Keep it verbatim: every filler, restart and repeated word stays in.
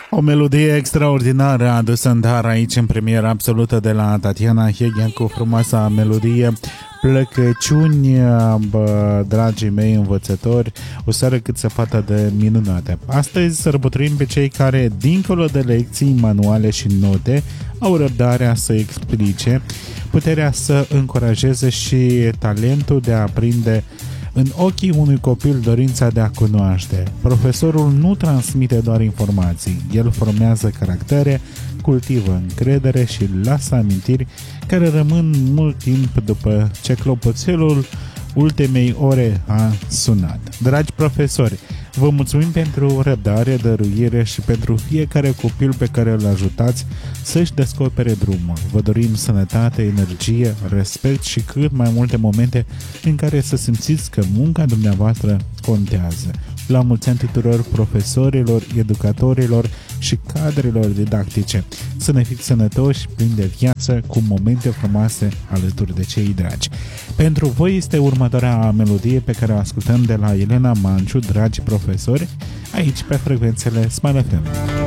O melodie extraordinară adusă în dar aici în premieră absolută de la Tatiana Hegea cu frumoasa melodie Plecăciuni, bă, dragii mei învățători, o seară cât se poate de minunate. Astăzi sărbătorim pe cei care, dincolo de lecții, manuale și note, au răbdarea să explice, puterea să încurajeze și talentul de a aprinde în ochii unui copil dorința de a cunoaște. Profesorul nu transmite doar informații, el formează caractere, cultivă încredere și lasă amintiri care rămân mult timp după ce clopoțelul ultimei ore a sunat. Dragi profesori, vă mulțumim pentru răbdare, dăruire și pentru fiecare copil pe care îl ajutați să-și descopere drumul. Vă dorim sănătate, energie, respect și cât mai multe momente în care să simțiți că munca dumneavoastră contează. La mulți ani tuturor profesorilor, educatorilor și cadrelor didactice. Să ne fiți sănătoși, plini de viață, cu momente frumoase alături de cei dragi. Pentru voi este următoarea melodie pe care o ascultăm de la Elena Manciu, dragi profesori, aici pe frecvențele Smile F M.